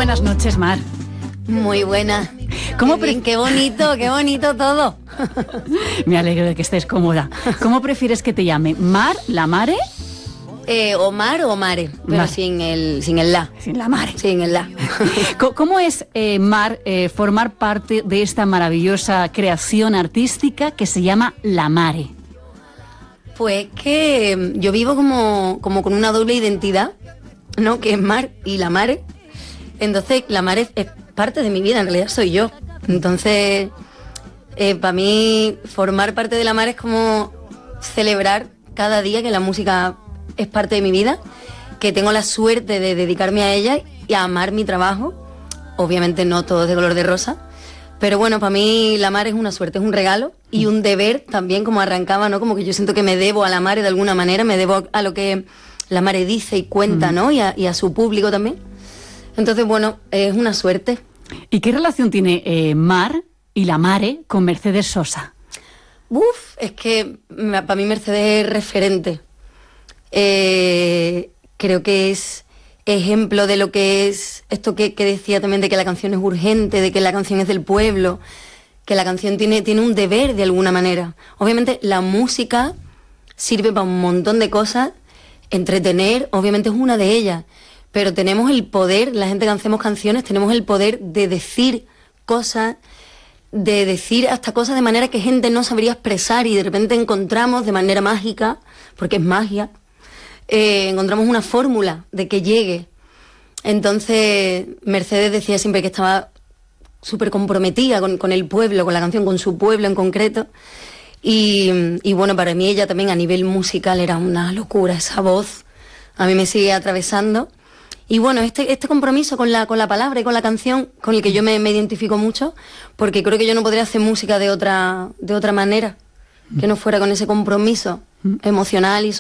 buenas noches, Mar. Muy buena. Qué bonito todo. Me alegro de que estés cómoda. ¿Cómo prefieres que te llame? ¿Mar, la Mare? O Mar o Mare, pero Mar. sin el la. Sin la Mare. Sin el la. ¿Cómo es, Mar, formar parte de esta maravillosa creación artística que se llama La Mare? Pues que yo vivo como con una doble identidad, ¿no? Que es Mar y la Mare. Entonces, la Mare es parte de mi vida, en realidad soy yo. Entonces, para mí, formar parte de la Mare es como celebrar cada día que la música es parte de mi vida, que tengo la suerte de dedicarme a ella y a amar mi trabajo. Obviamente no todo es de color de rosa, pero bueno, para mí la Mare es una suerte, es un regalo y un deber también, como arrancaba, ¿no? Como que yo siento que me debo a la Mare de alguna manera, me debo a lo que la Mare dice y cuenta, ¿no? Y a su público también. Entonces, bueno, es una suerte. ¿Y qué relación tiene Mar y la Mare con Mercedes Sosa? Es que para mí Mercedes es referente. Creo que es ejemplo de lo que es esto que decía también, de que la canción es urgente, de que la canción es del pueblo, que la canción tiene un deber de alguna manera. Obviamente la música sirve para un montón de cosas, entretener obviamente es una de ellas, pero tenemos el poder, la gente que hacemos canciones, tenemos el poder de decir cosas, de decir hasta cosas de manera que gente no sabría expresar y de repente encontramos de manera mágica, porque es magia, encontramos una fórmula de que llegue. Entonces Mercedes decía siempre que estaba súper comprometida con el pueblo, con la canción, con su pueblo en concreto. Y bueno, para mí ella también a nivel musical era una locura, esa voz a mí me sigue atravesando. Y bueno, este compromiso con la palabra y con la canción, con el que yo me identifico mucho, porque creo que yo no podría hacer música de otra manera, que no fuera con ese compromiso emocional y